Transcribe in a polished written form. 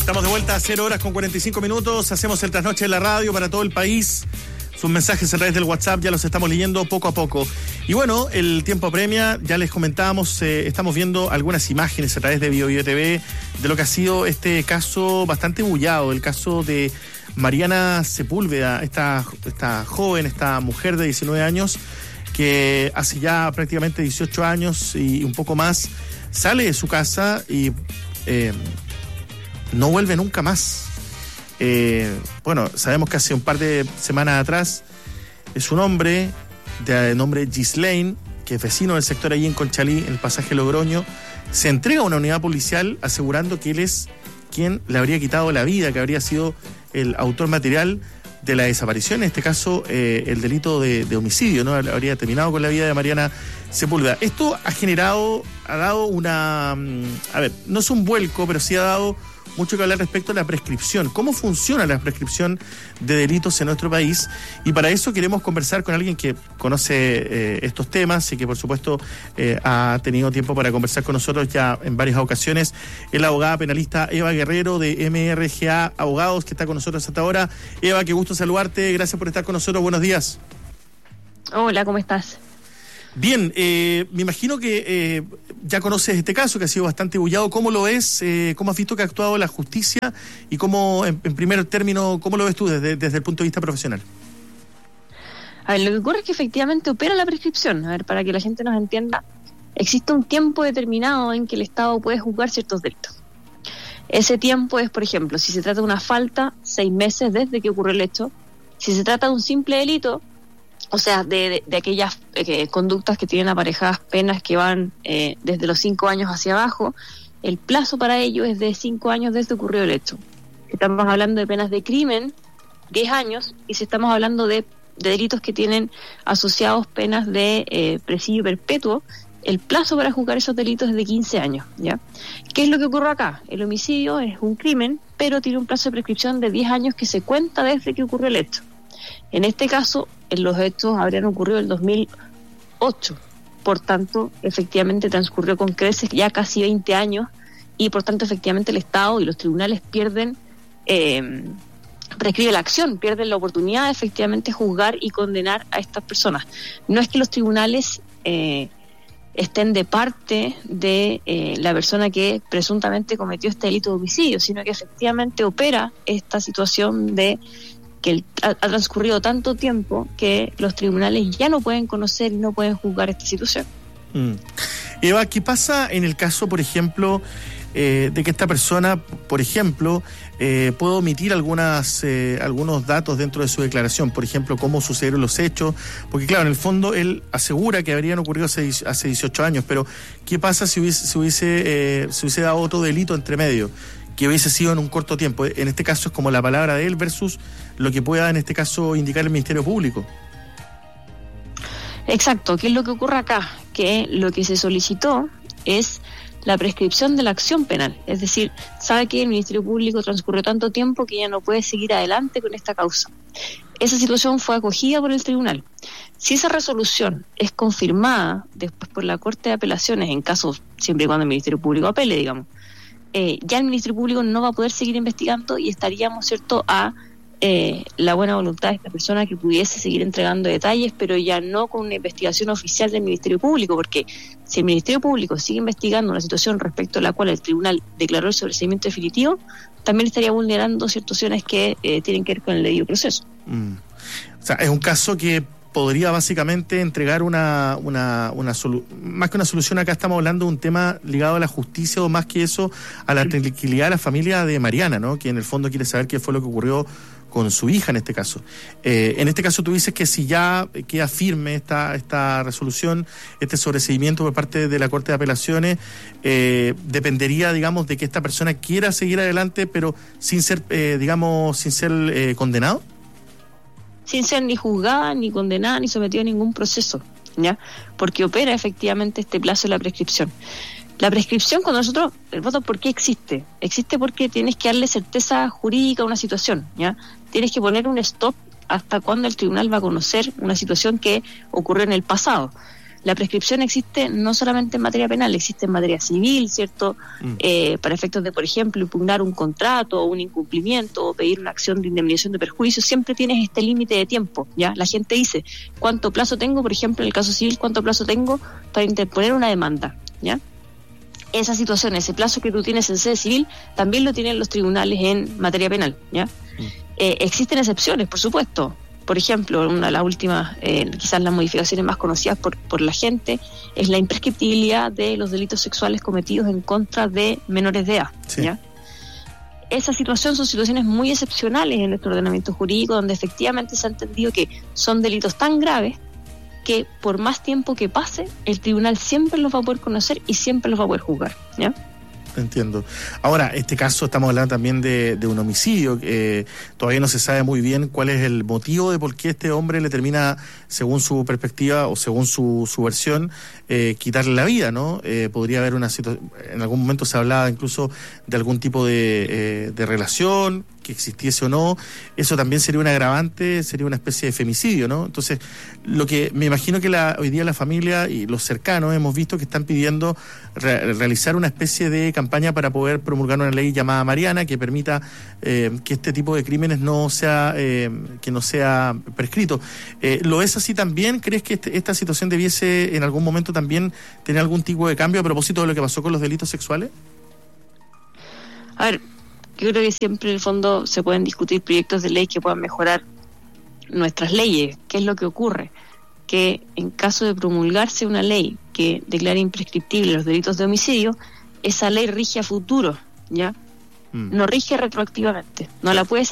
Estamos de vuelta a 0:45. Hacemos el trasnoche de la radio para todo el país. Sus mensajes a través del WhatsApp ya los estamos leyendo poco a poco. Y bueno, el tiempo apremia, ya les comentábamos, estamos viendo algunas imágenes a través de BioBio TV de lo que ha sido este caso bastante bullado, el caso de Mariana Sepúlveda, esta joven, esta mujer de 19 años, que hace ya prácticamente 18 años y un poco más, sale de su casa y no vuelve nunca más. Bueno, sabemos que hace un par de semanas atrás es un hombre de nombre Ghislaine, que es vecino del sector allí en Conchalí, en el pasaje Logroño, se entrega a una unidad policial asegurando que él es quien le habría quitado la vida, que habría sido el autor material de la desaparición, en este caso el delito de homicidio, ¿no? Habría terminado con la vida de Mariana Sepúlveda. Esto ha dado una... A ver, no es un vuelco, pero sí ha dado mucho que hablar respecto a la prescripción. ¿Cómo funciona la prescripción de delitos en nuestro país? Y para eso queremos conversar con alguien que conoce estos temas y que, por supuesto, ha tenido tiempo para conversar con nosotros ya en varias ocasiones. Es la abogada penalista Eva Guerrero de MRGA Abogados, que está con nosotros hasta ahora. Eva, qué gusto saludarte. Gracias por estar con nosotros. Buenos días. Hola, ¿cómo estás? Bien, me imagino que ya conoces este caso, que ha sido bastante bullado. ¿Cómo lo ves? ¿Cómo has visto que ha actuado la justicia? Y cómo, en primer término, ¿cómo lo ves tú desde el punto de vista profesional? A ver, lo que ocurre es que efectivamente opera la prescripción. A ver, para que la gente nos entienda, existe un tiempo determinado en que el Estado puede juzgar ciertos delitos. Ese tiempo es, por ejemplo, si se trata de una falta, 6 meses desde que ocurrió el hecho. Si se trata de un simple delito, o sea, de aquellas conductas que tienen aparejadas penas que van desde los 5 años hacia abajo, el plazo para ello es de 5 años desde que ocurrió el hecho. Estamos hablando de penas de crimen, 10 años, y si estamos hablando de delitos que tienen asociados penas de presidio perpetuo, el plazo para juzgar esos delitos es de 15 años, ¿ya? ¿Qué es lo que ocurre acá? El homicidio es un crimen, pero tiene un plazo de prescripción de 10 años que se cuenta desde que ocurrió el hecho. En este caso, los hechos habrían ocurrido en el 2008, por tanto, efectivamente transcurrió con creces ya casi 20 años y por tanto, efectivamente, el Estado y los tribunales prescribe la acción, pierden la oportunidad de efectivamente juzgar y condenar a estas personas. No es que los tribunales estén de parte de la persona que presuntamente cometió este delito de homicidio, sino que efectivamente opera esta situación de que ha transcurrido tanto tiempo que los tribunales ya no pueden conocer y no pueden juzgar esta situación. Eva, ¿qué pasa en el caso, por ejemplo, de que esta persona, por ejemplo, pueda omitir algunos datos dentro de su declaración? Por ejemplo, cómo sucedieron los hechos, porque claro, en el fondo él asegura que habrían ocurrido hace 18 años, pero ¿qué pasa si hubiese dado otro delito entre medio, que hubiese sido en un corto tiempo? En este caso es como la palabra de él versus lo que pueda en este caso indicar el Ministerio Público. Exacto. ¿Qué es lo que ocurre acá? Que lo que se solicitó es la prescripción de la acción penal. Es decir, sabe que el Ministerio Público transcurrió tanto tiempo que ya no puede seguir adelante con esta causa. Esa situación fue acogida por el tribunal. Si esa resolución es confirmada después por la Corte de Apelaciones, en caso siempre y cuando el Ministerio Público apele, digamos, ya el Ministerio Público no va a poder seguir investigando y estaríamos, ¿cierto?, a la buena voluntad de esta persona que pudiese seguir entregando detalles, pero ya no con una investigación oficial del Ministerio Público, porque si el Ministerio Público sigue investigando una situación respecto a la cual el tribunal declaró el sobreseimiento definitivo, también estaría vulnerando situaciones que tienen que ver con el debido proceso. O sea, es un caso que podría básicamente entregar más que una solución. Acá estamos hablando de un tema ligado a la justicia, o más que eso, a la tranquilidad de la familia de Mariana, ¿no? Que en el fondo quiere saber qué fue lo que ocurrió con su hija en este caso. En este caso tú dices que si ya queda firme esta resolución, este sobreseimiento por parte de la Corte de Apelaciones, dependería, digamos, de que esta persona quiera seguir adelante, pero sin ser condenado. Sin ser ni juzgada, ni condenada, ni sometida a ningún proceso, ¿ya? Porque opera efectivamente este plazo de la prescripción. La prescripción, cuando nosotros, el voto, ¿por qué existe? Existe porque tienes que darle certeza jurídica a una situación, ¿ya? Tienes que poner un stop hasta cuando el tribunal va a conocer una situación que ocurrió en el pasado. la prescripción existe no solamente en materia penal, existe en materia civil, ¿cierto? Para efectos de, por ejemplo, impugnar un contrato o un incumplimiento o pedir una acción de indemnización de perjuicios, siempre tienes este límite de tiempo, ¿ya? La gente dice, ¿cuánto plazo tengo? Por ejemplo, en el caso civil, ¿cuánto plazo tengo para interponer una demanda? ¿Ya? Esa situación, ese plazo que tú tienes en sede civil, también lo tienen los tribunales en materia penal, ¿ya? Existen excepciones, por supuesto. Por ejemplo, una de las últimas, quizás las modificaciones más conocidas por la gente, es la imprescriptibilidad de los delitos sexuales cometidos en contra de menores de edad, sí. ¿ya? Esa situación son situaciones muy excepcionales en nuestro ordenamiento jurídico, donde efectivamente se ha entendido que son delitos tan graves que por más tiempo que pase, el tribunal siempre los va a poder conocer y siempre los va a poder juzgar, ¿ya? Entiendo. Ahora, este caso estamos hablando también de un homicidio. Todavía no se sabe muy bien cuál es el motivo de por qué este hombre le termina, según su perspectiva o según su versión, quitarle la vida, ¿no? Podría haber una situación, en algún momento se hablaba incluso de algún tipo de relación que existiese o no. Eso también sería un agravante, sería una especie de femicidio, ¿no? Entonces, lo que me imagino que hoy día la familia y los cercanos hemos visto que están pidiendo realizar una especie de campaña para poder promulgar una ley llamada Mariana que permita que este tipo de crímenes no sea prescrito. ¿Lo es así también? ¿Crees que esta situación debiese en algún momento también tener algún tipo de cambio a propósito de lo que pasó con los delitos sexuales? A ver, yo creo que siempre en el fondo se pueden discutir proyectos de ley que puedan mejorar nuestras leyes. ¿Qué es lo que ocurre? Que en caso de promulgarse una ley que declare imprescriptibles los delitos de homicidio, esa ley rige a futuro, ¿ya? No rige retroactivamente. No la puedes